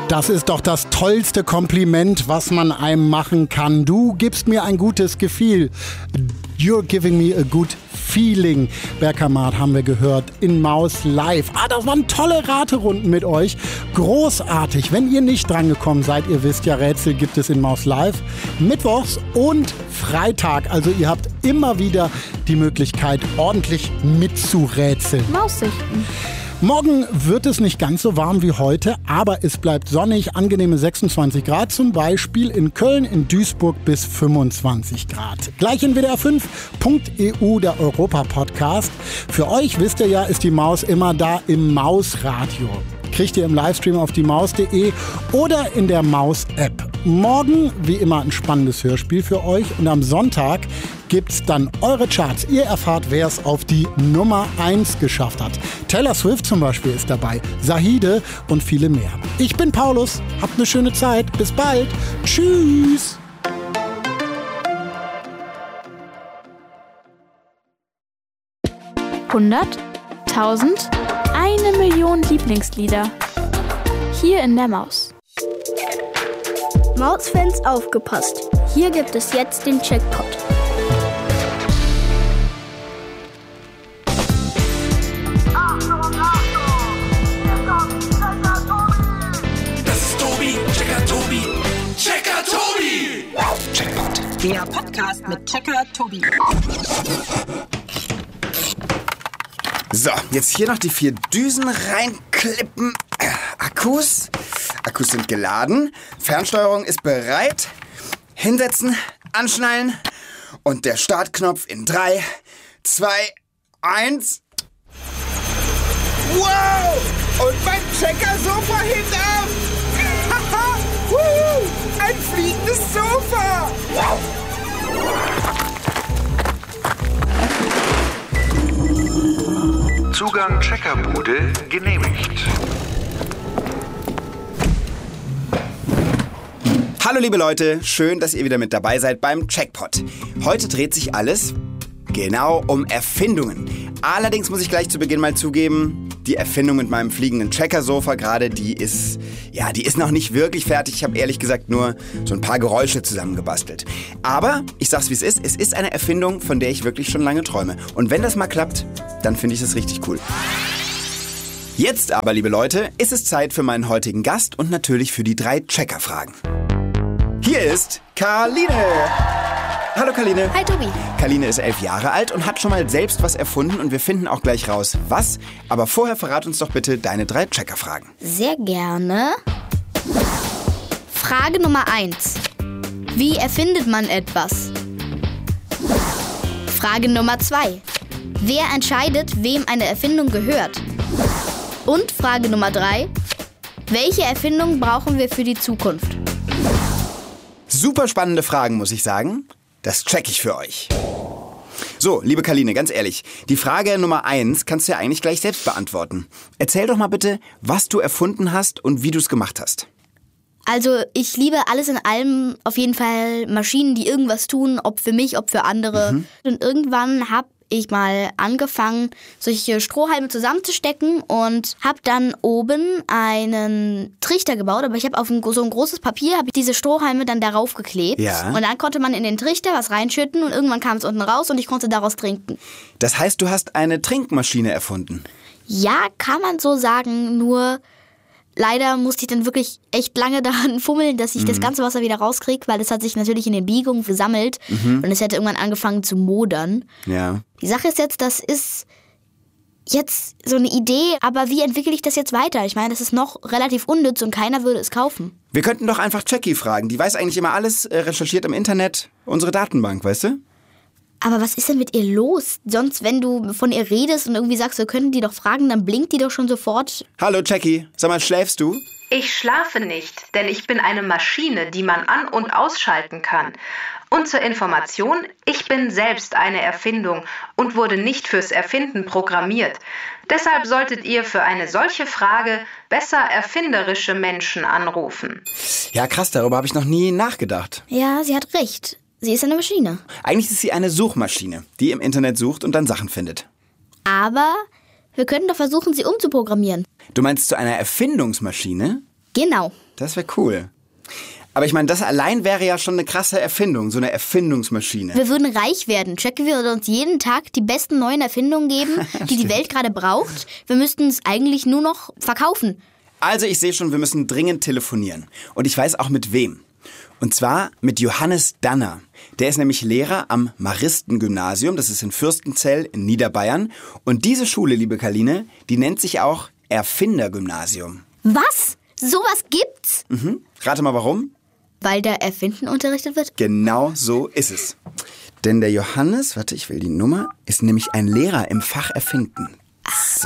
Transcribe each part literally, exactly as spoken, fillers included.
Das ist doch das tollste Kompliment, was man einem machen kann. Du gibst mir ein gutes Gefühl. You're giving me a good feeling. Bergkamad haben wir gehört in Maus Live. Ah, das waren tolle Raterunden mit euch. Großartig. Wenn ihr nicht drangekommen seid, ihr wisst ja, Rätsel gibt es in Maus Live. Mittwochs und Freitag. Also ihr habt immer wieder die Möglichkeit, ordentlich mitzurätseln. Maussichten. Morgen wird es nicht ganz so warm wie heute, aber es bleibt sonnig, angenehme sechsundzwanzig Grad, zum Beispiel in Köln, in Duisburg bis fünfundzwanzig Grad. Gleich in W D R fünf Punkt E U, der Europa-Podcast. Für euch, wisst ihr ja, ist die Maus immer da im Mausradio. Kriegt ihr im Livestream auf die maus punkt de oder in der Maus-App. Morgen, wie immer, ein spannendes Hörspiel für euch und am Sonntag gibt's dann eure Charts. Ihr erfahrt, wer es auf die Nummer eins geschafft hat. Taylor Swift zum Beispiel ist dabei, Zahide und viele mehr. Ich bin Paulus, habt eine schöne Zeit, bis bald, tschüss! hundert, tausend, eine Million Lieblingslieder. Hier in der Maus. Mausfans aufgepasst. Hier gibt es jetzt den Jackpot. Das ist Tobi, Checker Tobi, Checker Tobi. Jackpot. Der Podcast mit Checker Tobi. So, jetzt hier noch die vier Düsen reinklippen. Akkus. Akkus sind geladen. Fernsteuerung ist bereit. Hinsetzen, anschnallen. Und der Startknopf in drei, zwei, eins. Wow! Und mein Checker-Sofa hebt ab! Haha! Ein fliegendes Sofa! Zugang Checkerbude genehmigt. Hallo liebe Leute, schön, dass ihr wieder mit dabei seid beim Checkpot. Heute dreht sich alles genau um Erfindungen. Allerdings muss ich gleich zu Beginn mal zugeben, die Erfindung mit meinem fliegenden Checkersofa gerade, die ist, ja, die ist noch nicht wirklich fertig. Ich habe ehrlich gesagt nur so ein paar Geräusche zusammengebastelt. Aber ich sag's wie es ist, es ist eine Erfindung, von der ich wirklich schon lange träume. Und wenn das mal klappt, dann finde ich das richtig cool. Jetzt aber, liebe Leute, ist es Zeit für meinen heutigen Gast und natürlich für die drei Checker-Fragen. Hier ist Karline. Hallo Karline. Hi Tobi. Karline ist elf Jahre alt und hat schon mal selbst was erfunden und wir finden auch gleich raus, was. Aber vorher verrat uns doch bitte deine drei Checker-Fragen. Sehr gerne. Frage Nummer eins. Wie erfindet man etwas? Frage Nummer zwei. Wer entscheidet, wem eine Erfindung gehört? Und Frage Nummer drei. Welche Erfindung brauchen wir für die Zukunft? Super spannende Fragen, muss ich sagen. Das check ich für euch. So, liebe Karline, ganz ehrlich, die Frage Nummer eins kannst du ja eigentlich gleich selbst beantworten. Erzähl doch mal bitte, was du erfunden hast und wie du es gemacht hast. Also ich liebe alles in allem, auf jeden Fall Maschinen, die irgendwas tun, ob für mich, ob für andere. Mhm. Und irgendwann habe ich mal angefangen, solche Strohhalme zusammenzustecken und habe dann oben einen Trichter gebaut. Aber ich habe auf ein, so ein großes Papier habe ich diese Strohhalme dann darauf geklebt. Ja. Und dann konnte man in den Trichter was reinschütten und irgendwann kam es unten raus und ich konnte daraus trinken. Das heißt, du hast eine Trinkmaschine erfunden? Ja, kann man so sagen, nur leider musste ich dann wirklich echt lange daran fummeln, dass ich mhm. das ganze Wasser wieder rauskriege, weil das hat sich natürlich in den Biegungen gesammelt mhm. und es hätte irgendwann angefangen zu modern. Ja. Die Sache ist jetzt, das ist jetzt so eine Idee, aber wie entwickle ich das jetzt weiter? Ich meine, das ist noch relativ unnütz und keiner würde es kaufen. Wir könnten doch einfach Jackie fragen. Die weiß eigentlich immer alles, äh, recherchiert im Internet, unsere Datenbank, weißt du? Aber was ist denn mit ihr los? Sonst, wenn du von ihr redest und irgendwie sagst, wir könnten die doch fragen, dann blinkt die doch schon sofort. Hallo Jackie, sag mal, schläfst du? Ich schlafe nicht, denn ich bin eine Maschine, die man an- und ausschalten kann. Und zur Information, ich bin selbst eine Erfindung und wurde nicht fürs Erfinden programmiert. Deshalb solltet ihr für eine solche Frage besser erfinderische Menschen anrufen. Ja, krass, darüber habe ich noch nie nachgedacht. Ja, sie hat recht. Sie ist eine Maschine. Eigentlich ist sie eine Suchmaschine, die im Internet sucht und dann Sachen findet. Aber wir könnten doch versuchen, sie umzuprogrammieren. Du meinst zu einer Erfindungsmaschine? Genau. Das wäre cool. Aber ich meine, das allein wäre ja schon eine krasse Erfindung, so eine Erfindungsmaschine. Wir würden reich werden. Jackie würde uns jeden Tag die besten neuen Erfindungen geben, die die Welt gerade braucht. Wir müssten es eigentlich nur noch verkaufen. Also ich sehe schon, wir müssen dringend telefonieren. Und ich weiß auch mit wem. Und zwar mit Johannes Danner. Der ist nämlich Lehrer am Maristen-Gymnasium. Das ist in Fürstenzell in Niederbayern. Und diese Schule, liebe Karline, die nennt sich auch Erfindergymnasium. Was? Sowas gibt's? Mhm. Rate mal warum? Weil da Erfinden unterrichtet wird? Genau so ist es. Denn der Johannes, warte, ich will die Nummer, ist nämlich ein Lehrer im Fach Erfinden. So.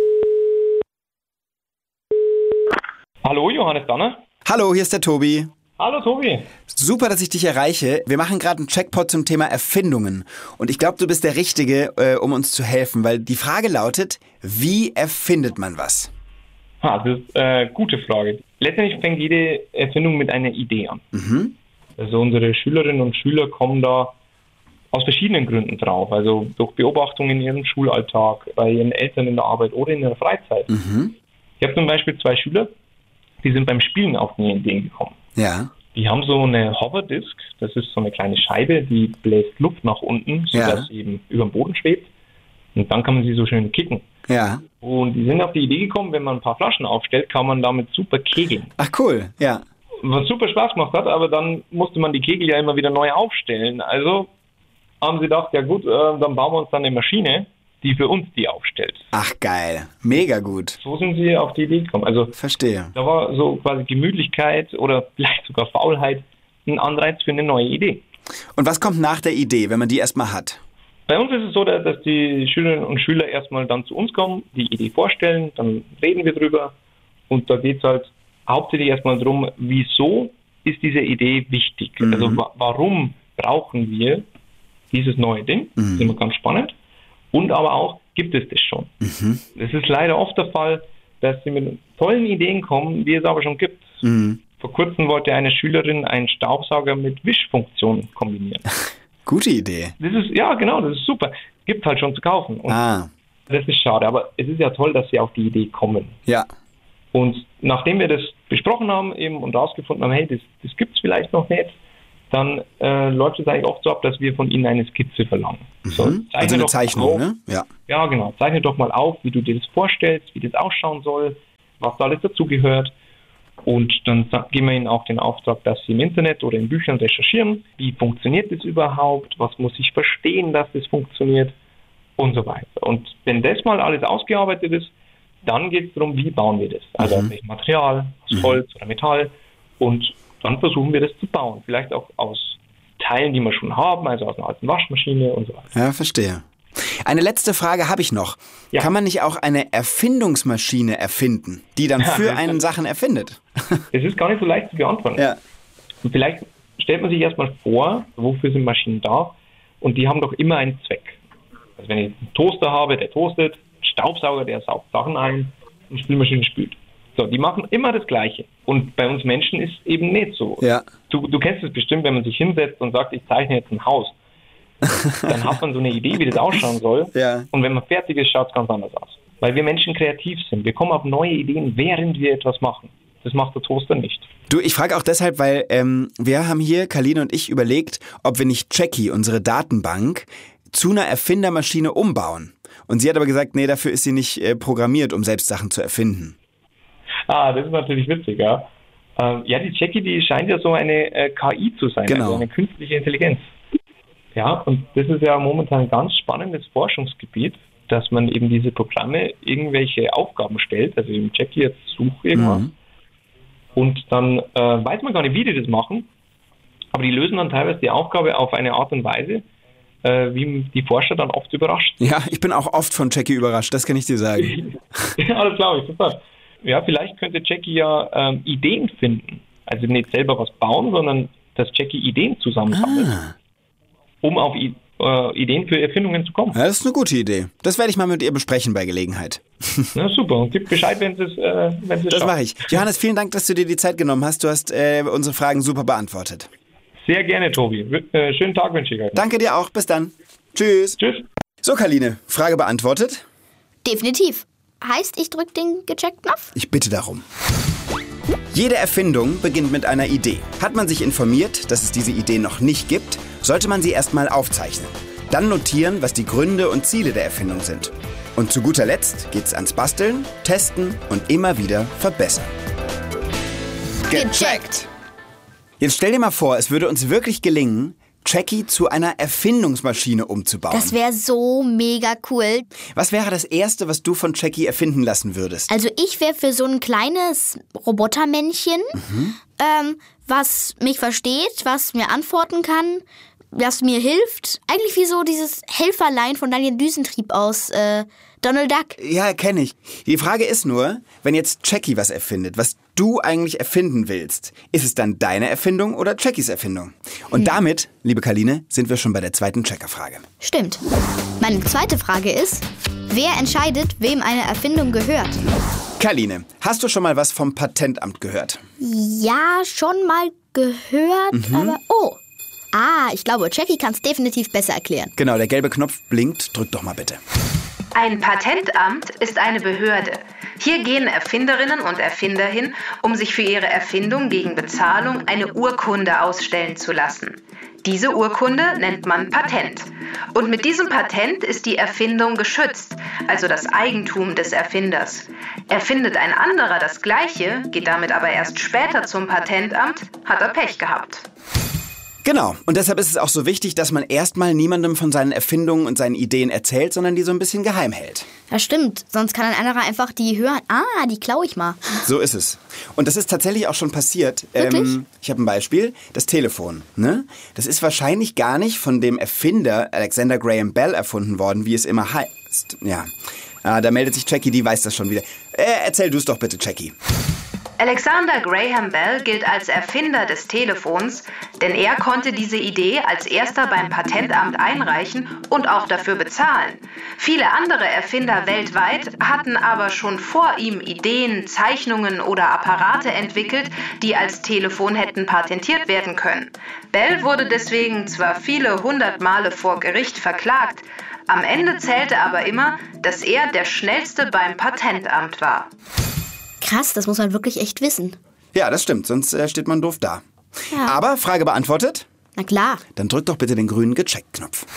Hallo, Johannes Danner. Hallo, hier ist der Tobi. Hallo, Tobi. Super, dass ich dich erreiche. Wir machen gerade einen Checkpot zum Thema Erfindungen. Und ich glaube, du bist der Richtige, äh, um uns zu helfen, weil die Frage lautet, wie erfindet man was? Ha, das ist eine gute Frage. Letztendlich fängt jede Erfindung mit einer Idee an. Mhm. Also unsere Schülerinnen und Schüler kommen da aus verschiedenen Gründen drauf. Also durch Beobachtungen in ihrem Schulalltag, bei ihren Eltern in der Arbeit oder in ihrer Freizeit. Mhm. Ich habe zum Beispiel zwei Schüler, die sind beim Spielen auf neue Ideen gekommen. Ja. Die haben so eine Hoverdisk, das ist so eine kleine Scheibe, die bläst Luft nach unten, sodass Ja. sie eben über dem Boden schwebt. Und dann kann man sie so schön kicken. Ja. Und die sind auf die Idee gekommen, wenn man ein paar Flaschen aufstellt, kann man damit super kegeln. Ach cool, ja. Was super Spaß gemacht hat, aber dann musste man die Kegel ja immer wieder neu aufstellen. Also haben sie gedacht, ja gut, äh, dann bauen wir uns dann eine Maschine, die für uns die aufstellt. Ach geil, mega gut. So sind sie auf die Idee gekommen. Also Verstehe. da war so quasi Gemütlichkeit oder vielleicht sogar Faulheit ein Anreiz für eine neue Idee. Und was kommt nach der Idee, wenn man die erstmal hat? Bei uns ist es so, dass die Schülerinnen und Schüler erstmal dann zu uns kommen, die Idee vorstellen, dann reden wir drüber und da geht es halt hauptsächlich erstmal darum, wieso ist diese Idee wichtig? Mhm. Also wa- warum brauchen wir dieses neue Ding? Das ist immer ganz spannend. Und aber auch, gibt es das schon? Mhm. Es ist leider oft der Fall, dass sie mit tollen Ideen kommen, die es aber schon gibt. Mhm. Vor kurzem wollte eine Schülerin einen Staubsauger mit Wischfunktion kombinieren. Gute Idee. Das ist, ja genau, das ist super. Gibt halt schon zu kaufen. Und Ah, das ist schade, aber es ist ja toll, dass sie auf die Idee kommen. ja. Und nachdem wir das besprochen haben eben und rausgefunden haben, hey, das, das gibt es vielleicht noch nicht, dann äh, läuft es eigentlich oft so ab, dass wir von ihnen eine Skizze verlangen. So, Mhm. zeichne Also eine doch mal Zeichnung, auf. ne? Ja. Ja, genau. Zeichne doch mal auf, wie du dir das vorstellst, wie das ausschauen soll, was da alles dazugehört. Und dann sa- geben wir ihnen auch den Auftrag, dass sie im Internet oder in Büchern recherchieren, wie funktioniert das überhaupt, was muss ich verstehen, dass das funktioniert und so weiter. Und wenn das mal alles ausgearbeitet ist, dann geht es darum, wie bauen wir das. Also aus welchem Material, aus Holz oder Metall. Und dann versuchen wir das zu bauen. Vielleicht auch aus Teilen, die wir schon haben, also aus einer alten Waschmaschine und so weiter. Ja, verstehe. Eine letzte Frage habe ich noch. Ja. Kann man nicht auch eine Erfindungsmaschine erfinden, die dann für einen Sachen erfindet? Es ist gar nicht so leicht zu beantworten. Ja. Und vielleicht stellt man sich erstmal vor, wofür sind Maschinen da? Und die haben doch immer einen Zweck. Also wenn ich einen Toaster habe, der toastet, einen Staubsauger, der saugt Sachen ein, eine Spülmaschine spült. So, die machen immer das Gleiche. Und bei uns Menschen ist eben nicht so. Ja. Du, du kennst es bestimmt, wenn man sich hinsetzt und sagt, ich zeichne jetzt ein Haus. Dann hat man so eine Idee, wie das ausschauen soll. Ja. Und wenn man fertig ist, schaut es ganz anders aus. Weil wir Menschen kreativ sind. Wir kommen auf neue Ideen, während wir etwas machen. Das macht der Toaster nicht. Du, ich frage auch deshalb, weil ähm, wir haben hier, Karline und ich, überlegt, ob wir nicht Jackie, unsere Datenbank, zu einer Erfindermaschine umbauen. Und sie hat aber gesagt, nee, dafür ist sie nicht äh, programmiert, um selbst Sachen zu erfinden. Ah, das ist natürlich witzig, ja. Ähm, ja, die Jackie, die scheint ja so eine äh, K I zu sein, Genau. also eine künstliche Intelligenz. Ja, und das ist ja momentan ein ganz spannendes Forschungsgebiet, dass man eben diese Programme irgendwelche Aufgaben stellt, also eben Jackie, jetzt such irgendwas. Mhm. Und dann äh, weiß man gar nicht, wie die das machen, aber die lösen dann teilweise die Aufgabe auf eine Art und Weise, äh, wie die Forscher dann oft überrascht. Ja, ich bin auch oft von Jackie überrascht, das kann ich dir sagen. Ja, das glaube ich, super. Ja, vielleicht könnte Jackie ja ähm, Ideen finden. Also nicht selber was bauen, sondern dass Jackie Ideen zusammensammelt, Ah. um auf I- äh, Ideen für Erfindungen zu kommen. Ja, das ist eine gute Idee. Das werde ich mal mit ihr besprechen bei Gelegenheit. Na super, und gib Bescheid, wenn es äh, wenn es Das schafft. mache ich. Johannes, vielen Dank, dass du dir die Zeit genommen hast. Du hast äh, unsere Fragen super beantwortet. Sehr gerne, Tobi. W- Äh, schönen Tag wünsche ich euch. Danke dir auch. Bis dann. Tschüss. Tschüss. So, Karline, Frage beantwortet? Definitiv. Heißt, ich drück den Gecheckt-Knopf? Ich bitte darum. Jede Erfindung beginnt mit einer Idee. Hat man sich informiert, dass es diese Idee noch nicht gibt, sollte man sie erstmal aufzeichnen. Dann notieren, was die Gründe und Ziele der Erfindung sind. Und zu guter Letzt geht's ans Basteln, Testen und immer wieder verbessern. Gecheckt! Jetzt stell dir mal vor, es würde uns wirklich gelingen, Jackie zu einer Erfindungsmaschine umzubauen. Das wäre so mega cool. Was wäre das Erste, was du von Jackie erfinden lassen würdest? Also ich wäre für so ein kleines Robotermännchen, mhm. ähm, was mich versteht, was mir antworten kann, was mir hilft. Eigentlich wie so dieses Helferlein von Daniel Düsentrieb aus äh, Donald Duck. Ja, kenne ich. Die Frage ist nur, wenn jetzt Jackie was erfindet, was du eigentlich erfinden willst, ist es dann deine Erfindung oder Jackies Erfindung? Und hm. damit, liebe Karline, sind wir schon bei der zweiten Checkerfrage. Stimmt. Meine zweite Frage ist, wer entscheidet, wem eine Erfindung gehört? Karline, hast du schon mal was vom Patentamt gehört? Ja, schon mal gehört, mhm. aber... Oh, ah, ich glaube, Jackie kann es definitiv besser erklären. Genau, der gelbe Knopf blinkt. Drück doch mal bitte. Ein Patentamt ist eine Behörde. Hier gehen Erfinderinnen und Erfinder hin, um sich für ihre Erfindung gegen Bezahlung eine Urkunde ausstellen zu lassen. Diese Urkunde nennt man Patent. Und mit diesem Patent ist die Erfindung geschützt, also das Eigentum des Erfinders. Erfindet ein anderer das Gleiche, geht damit aber erst später zum Patentamt, hat er Pech gehabt. Genau. Und deshalb ist es auch so wichtig, dass man erstmal niemandem von seinen Erfindungen und seinen Ideen erzählt, sondern die so ein bisschen geheim hält. Ja, stimmt. Sonst kann ein anderer einfach die hören. Ah, die klaue ich mal. So ist es. Und das ist tatsächlich auch schon passiert. Wirklich? Ähm, ich habe ein Beispiel. Das Telefon. Ne? Das ist wahrscheinlich gar nicht von dem Erfinder Alexander Graham Bell erfunden worden, wie es immer heißt. Ja. Ah, da meldet sich Jackie, die weiß das schon wieder. Äh, erzähl du es doch bitte, Jackie. Alexander Graham Bell gilt als Erfinder des Telefons, denn er konnte diese Idee als erster beim Patentamt einreichen und auch dafür bezahlen. Viele andere Erfinder weltweit hatten aber schon vor ihm Ideen, Zeichnungen oder Apparate entwickelt, die als Telefon hätten patentiert werden können. Bell wurde deswegen zwar viele hundert Male vor Gericht verklagt, am Ende zählte aber immer, dass er der Schnellste beim Patentamt war. Krass, das muss man wirklich echt wissen. Ja, das stimmt, sonst äh, steht man doof da. Ja. Aber, Frage beantwortet? Na klar. Dann drück doch bitte den grünen Gecheckt-Knopf.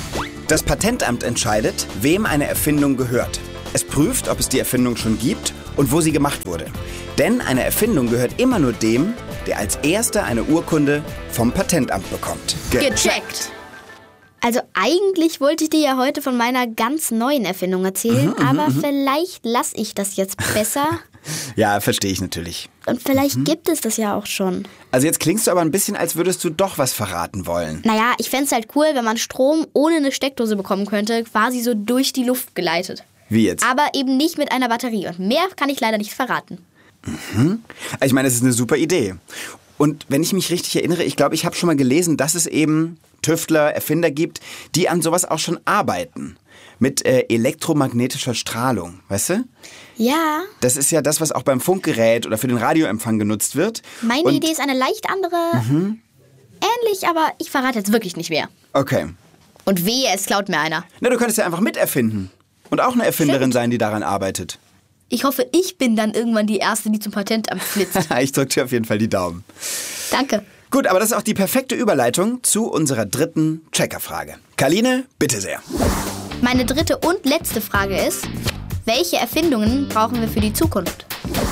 Das Patentamt entscheidet, wem eine Erfindung gehört. Es prüft, ob es die Erfindung schon gibt und wo sie gemacht wurde. Denn eine Erfindung gehört immer nur dem, der als Erster eine Urkunde vom Patentamt bekommt. Gecheckt! Also eigentlich wollte ich dir ja heute von meiner ganz neuen Erfindung erzählen, mhm, aber mhm. vielleicht lasse ich das jetzt besser. Ja, verstehe ich natürlich. Und vielleicht mhm. gibt es das ja auch schon. Also jetzt klingst du aber ein bisschen, als würdest du doch was verraten wollen. Naja, ich fände es halt cool, wenn man Strom ohne eine Steckdose bekommen könnte, quasi so durch die Luft geleitet. Wie jetzt? Aber eben nicht mit einer Batterie. Und mehr kann ich leider nicht verraten. Mhm. Ich meine, das ist eine super Idee. Und wenn ich mich richtig erinnere, ich glaube, ich habe schon mal gelesen, dass es eben Tüftler, Erfinder gibt, die an sowas auch schon arbeiten. Mit äh, elektromagnetischer Strahlung, weißt du? Ja. Das ist ja das, was auch beim Funkgerät oder für den Radioempfang genutzt wird. Meine Und Idee ist eine leicht andere, mhm. ähnlich, aber ich verrate jetzt wirklich nicht mehr. Okay. Und wehe, es klaut mir einer. Na, du könntest ja einfach miterfinden. Und auch eine Erfinderin Stimmt. sein, die daran arbeitet. Ich hoffe, ich bin dann irgendwann die Erste, die zum Patentamt flitzt. Ich drücke dir auf jeden Fall die Daumen. Danke. Gut, aber das ist auch die perfekte Überleitung zu unserer dritten Checkerfrage. Karline, bitte sehr. Meine dritte und letzte Frage ist, welche Erfindungen brauchen wir für die Zukunft?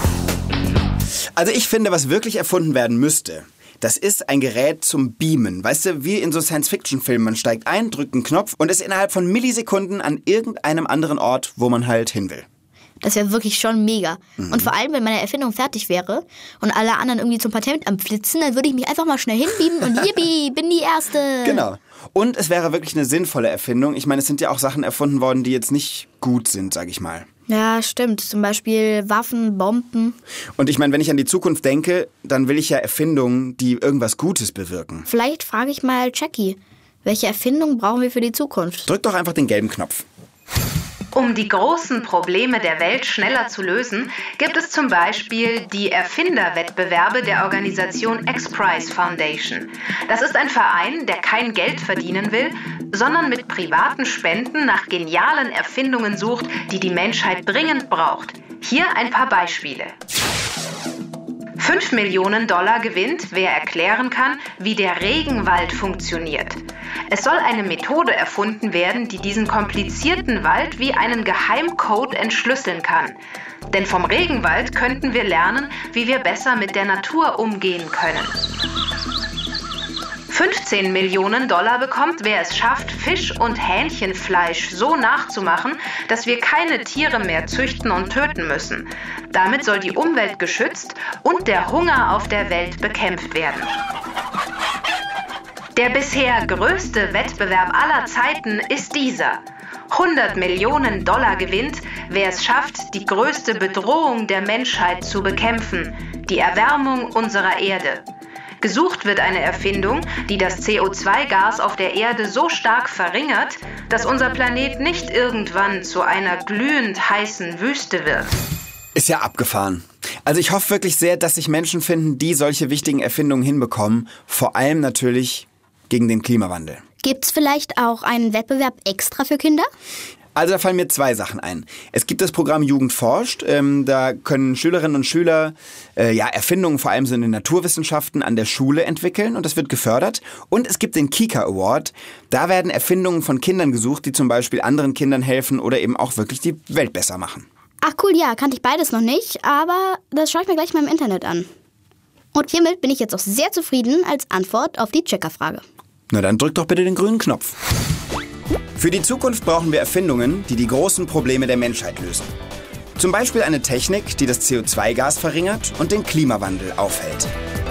Also ich finde, was wirklich erfunden werden müsste, das ist ein Gerät zum Beamen. Weißt du, wie in so Science-Fiction-Filmen. Man steigt ein, drückt einen Knopf und ist innerhalb von Millisekunden an irgendeinem anderen Ort, wo man halt hin will. Das wäre wirklich schon mega. Mhm. Und vor allem, wenn meine Erfindung fertig wäre und alle anderen irgendwie zum Patentamt flitzen, dann würde ich mich einfach mal schnell hinbeamen und yippie, bin die Erste. Genau. Und es wäre wirklich eine sinnvolle Erfindung. Ich meine, es sind ja auch Sachen erfunden worden, die jetzt nicht gut sind, sag ich mal. Ja, stimmt. Zum Beispiel Waffen, Bomben. Und ich meine, wenn ich an die Zukunft denke, dann will ich ja Erfindungen, die irgendwas Gutes bewirken. Vielleicht frage ich mal Jackie, welche Erfindung brauchen wir für die Zukunft? Drück doch einfach den gelben Knopf. Um die großen Probleme der Welt schneller zu lösen, gibt es zum Beispiel die Erfinderwettbewerbe der Organisation X-Prize Foundation. Das ist ein Verein, der kein Geld verdienen will, sondern mit privaten Spenden nach genialen Erfindungen sucht, die die Menschheit dringend braucht. Hier ein paar Beispiele. fünf Millionen Dollar gewinnt, wer erklären kann, wie der Regenwald funktioniert. Es soll eine Methode erfunden werden, die diesen komplizierten Wald wie einen Geheimcode entschlüsseln kann. Denn vom Regenwald könnten wir lernen, wie wir besser mit der Natur umgehen können. fünfzehn Millionen Dollar bekommt, wer es schafft, Fisch- und Hähnchenfleisch so nachzumachen, dass wir keine Tiere mehr züchten und töten müssen. Damit soll die Umwelt geschützt und der Hunger auf der Welt bekämpft werden. Der bisher größte Wettbewerb aller Zeiten ist dieser. hundert Millionen Dollar gewinnt, wer es schafft, die größte Bedrohung der Menschheit zu bekämpfen, die Erwärmung unserer Erde. Gesucht wird eine Erfindung, die das C O zwei Gas auf der Erde so stark verringert, dass unser Planet nicht irgendwann zu einer glühend heißen Wüste wird. Ist ja abgefahren. Also ich hoffe wirklich sehr, dass sich Menschen finden, die solche wichtigen Erfindungen hinbekommen. Vor allem natürlich gegen den Klimawandel. Gibt's vielleicht auch einen Wettbewerb extra für Kinder? Also da fallen mir zwei Sachen ein. Es gibt das Programm Jugend forscht. Ähm, da können Schülerinnen und Schüler äh, ja, Erfindungen, vor allem so in den Naturwissenschaften, an der Schule entwickeln und das wird gefördert. Und es gibt den Kika Award. Da werden Erfindungen von Kindern gesucht, die zum Beispiel anderen Kindern helfen oder eben auch wirklich die Welt besser machen. Ach cool, ja, kannte ich beides noch nicht, aber das schaue ich mir gleich mal im Internet an. Und hiermit bin ich jetzt auch sehr zufrieden als Antwort auf die Checkerfrage. Na dann drück doch bitte den grünen Knopf. Für die Zukunft brauchen wir Erfindungen, die die großen Probleme der Menschheit lösen. Zum Beispiel eine Technik, die das C O zwei Gas verringert und den Klimawandel aufhält.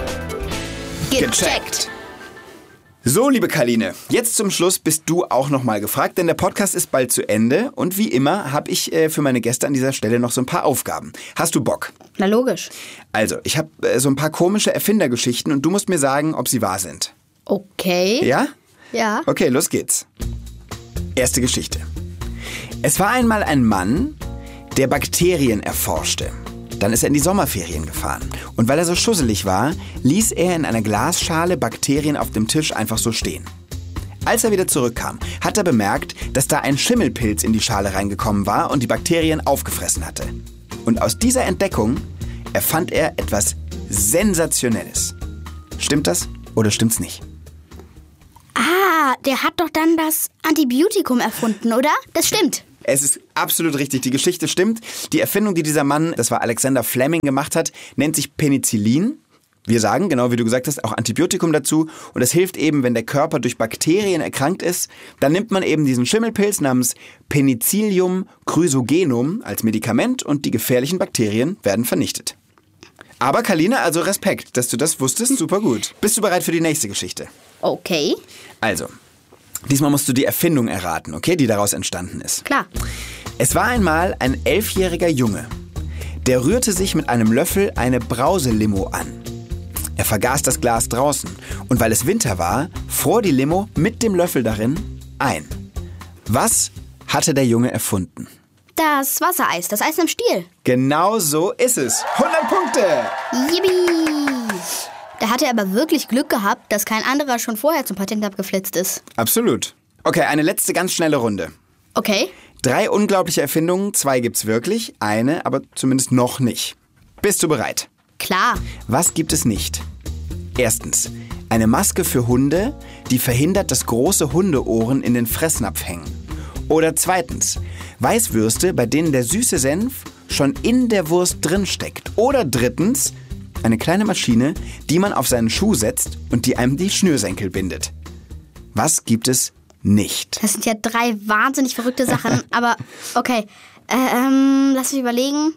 Gecheckt! So, liebe Karline, jetzt zum Schluss bist du auch nochmal gefragt, denn der Podcast ist bald zu Ende und wie immer habe ich äh, für meine Gäste an dieser Stelle noch so ein paar Aufgaben. Hast du Bock? Na logisch. Also, ich habe äh, so ein paar komische Erfindergeschichten und du musst mir sagen, ob sie wahr sind. Okay. Ja? Ja. Okay, los geht's. Erste Geschichte. Es war einmal ein Mann, der Bakterien erforschte. Dann ist er in die Sommerferien gefahren. Und weil er so schusselig war, ließ er in einer Glasschale Bakterien auf dem Tisch einfach so stehen. Als er wieder zurückkam, hat er bemerkt, dass da ein Schimmelpilz in die Schale reingekommen war und die Bakterien aufgefressen hatte. Und aus dieser Entdeckung erfand er etwas Sensationelles. Stimmt das oder stimmt's nicht? Ah, der hat doch dann das Antibiotikum erfunden, oder? Das stimmt. Es ist absolut richtig, die Geschichte stimmt. Die Erfindung, die dieser Mann, das war Alexander Fleming, gemacht hat, nennt sich Penicillin. Wir sagen, genau wie du gesagt hast, auch Antibiotikum dazu. Und das hilft eben, wenn der Körper durch Bakterien erkrankt ist. Dann nimmt man eben diesen Schimmelpilz namens Penicillium chrysogenum als Medikament und die gefährlichen Bakterien werden vernichtet. Aber Karline, also Respekt, dass du das wusstest, super gut. Bist du bereit für die nächste Geschichte? Okay. Also, diesmal musst du die Erfindung erraten, okay, die daraus entstanden ist. Klar. Es war einmal ein elfjähriger Junge, der rührte sich mit einem Löffel eine Brauselimo an. Er vergaß das Glas draußen und weil es Winter war, fror die Limo mit dem Löffel darin ein. Was hatte der Junge erfunden? Das Wassereis, das Eis im Stiel. Genau so ist es. hundert Punkte! Yippie! Da hat er aber wirklich Glück gehabt, dass kein anderer schon vorher zum Patentamt geflitzt ist. Absolut. Okay, eine letzte ganz schnelle Runde. Okay. Drei unglaubliche Erfindungen, zwei gibt's wirklich, eine aber zumindest noch nicht. Bist du bereit? Klar. Was gibt es nicht? Erstens, eine Maske für Hunde, die verhindert, dass große Hundeohren in den Fressnapf hängen. Oder zweitens, Weißwürste, bei denen der süße Senf schon in der Wurst drin steckt. Oder drittens, eine kleine Maschine, die man auf seinen Schuh setzt und die einem die Schnürsenkel bindet. Was gibt es nicht? Das sind ja drei wahnsinnig verrückte Sachen, aber okay. Ähm, lass mich überlegen.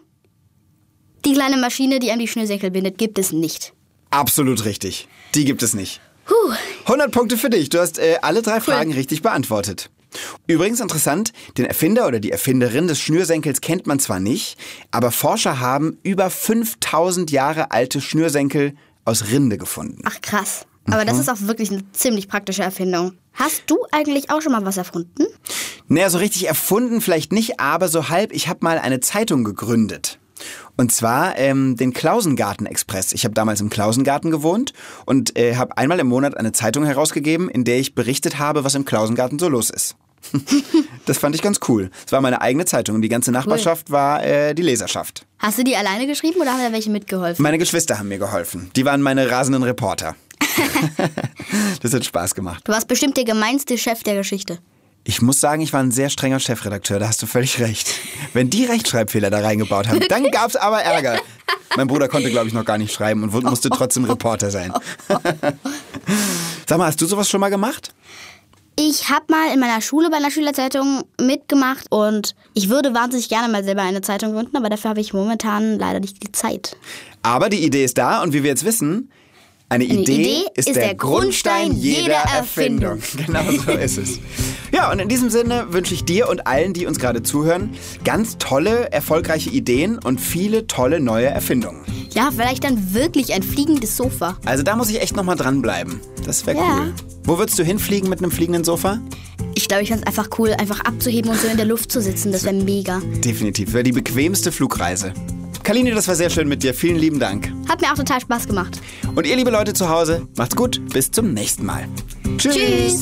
Die kleine Maschine, die einem die Schnürsenkel bindet, gibt es nicht. Absolut richtig. Die gibt es nicht. Puh. hundert Punkte für dich. Du hast äh, alle drei Cool. Fragen richtig beantwortet. Übrigens interessant, den Erfinder oder die Erfinderin des Schnürsenkels kennt man zwar nicht, aber Forscher haben über fünftausend Jahre alte Schnürsenkel aus Rinde gefunden. Ach krass. Aber Mhm. das ist auch wirklich eine ziemlich praktische Erfindung. Hast du eigentlich auch schon mal was erfunden? Naja, so richtig erfunden vielleicht nicht, aber so halb. Ich habe mal eine Zeitung gegründet. Und zwar ähm, den Klausengarten-Express. Ich habe damals im Klausengarten gewohnt und äh, habe einmal im Monat eine Zeitung herausgegeben, in der ich berichtet habe, was im Klausengarten so los ist. Das fand ich ganz cool. Es war meine eigene Zeitung und die ganze Nachbarschaft cool. war äh, die Leserschaft. Hast du die alleine geschrieben oder haben da welche mitgeholfen? Meine Geschwister haben mir geholfen. Die waren meine rasenden Reporter. Das hat Spaß gemacht. Du warst bestimmt der gemeinste Chef der Geschichte. Ich muss sagen, ich war ein sehr strenger Chefredakteur, da hast du völlig recht. Wenn die Rechtschreibfehler da reingebaut haben, dann gab's aber Ärger. Mein Bruder konnte, glaube ich, noch gar nicht schreiben und musste trotzdem Reporter sein. Sag mal, hast du sowas schon mal gemacht? Ich habe mal in meiner Schule bei einer Schülerzeitung mitgemacht und ich würde wahnsinnig gerne mal selber eine Zeitung gründen, aber dafür habe ich momentan leider nicht die Zeit. Aber die Idee ist da und wie wir jetzt wissen, eine, eine Idee, Idee ist, ist der, der Grundstein jeder Erfindung. Genau so ist es. Ja, und in diesem Sinne wünsche ich dir und allen, die uns gerade zuhören, ganz tolle, erfolgreiche Ideen und viele tolle neue Erfindungen. Ja, vielleicht dann wirklich ein fliegendes Sofa. Also da muss ich echt nochmal dranbleiben. Das wäre ja. cool. Wo würdest du hinfliegen mit einem fliegenden Sofa? Ich glaube, ich fand es einfach cool, einfach abzuheben und so in der Luft zu sitzen. Das wäre mega. Definitiv. Wäre die bequemste Flugreise. Kalini, das war sehr schön mit dir. Vielen lieben Dank. Hat mir auch total Spaß gemacht. Und ihr, liebe Leute zu Hause, macht's gut. Bis zum nächsten Mal. Tschüss. Tschüss.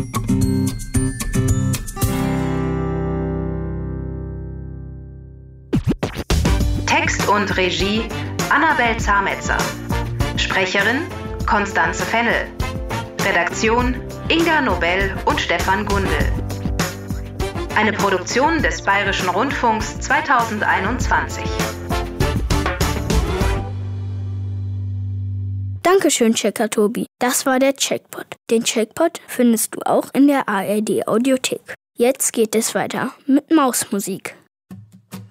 Text und Regie Annabel Zametzer. Sprecherin Konstanze Fennel. Redaktion Inga Nobel und Stefan Gundel. Eine Produktion des Bayerischen Rundfunks zweitausendeinundzwanzig. Dankeschön, Checker Tobi. Das war der Checkpot. Den Checkpot findest du auch in der A R D Audiothek. Jetzt geht es weiter mit Mausmusik.